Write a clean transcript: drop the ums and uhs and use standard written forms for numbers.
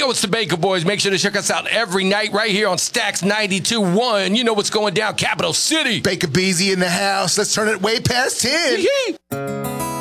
Yo, it's the Baker Boys. Make sure to check us out every night right here on Stacks 92.1. You know what's going down, Capital City. Baker Beezy in the house. Let's turn it way past 10. Yee-hee.